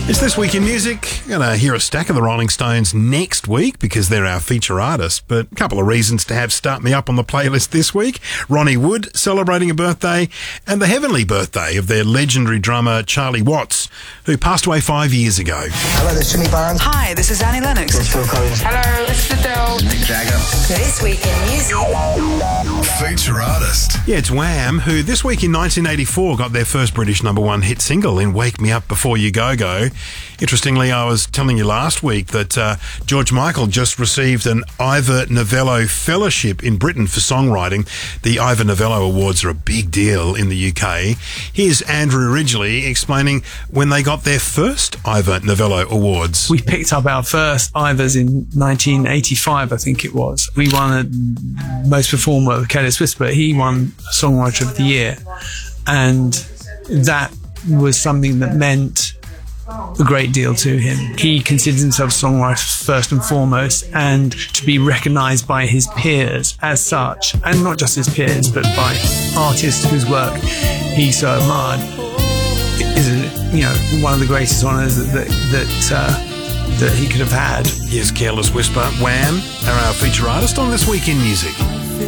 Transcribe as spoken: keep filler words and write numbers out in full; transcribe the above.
It's This Week in Music. Going to hear a stack of the Rolling Stones next week because they're our feature artist, but a couple of reasons to have Start Me Up on the playlist this week. Ronnie Wood celebrating a birthday and the heavenly birthday of their legendary drummer Charlie Watts, who passed away five years ago. Hello, this is Jimmy Barnes. Hi, this is Annie Lennox. This is Phil Collins. Hello, it's Adele. Mick Jagger. This Week in Music. Feature artist. Yeah, it's Wham, who this week in nineteen eighty-four got their first British number one hit single in Wake Me Up Before You Go Go. Interestingly, I was telling you last week that uh, George Michael just received an Ivor Novello Fellowship in Britain for songwriting. The Ivor Novello Awards are a big deal in the U K. Here's Andrew Ridgeley explaining when they got their first Ivor Novello Awards. We picked up our first Ivors in nineteen eighty-five, I think it was. We won a Most Performer with Careless Whisper. He won Songwriter of the Year. And that was something that meant a great deal to him. He considers himself a songwriter first and foremost, and to be recognised by his peers as such, and not just his peers, but by artists whose work he so admired, is, you know, one of the greatest honours that that that, uh, that he could have had. Here's Careless Whisper, Wham, are our feature artist on This Week in Music.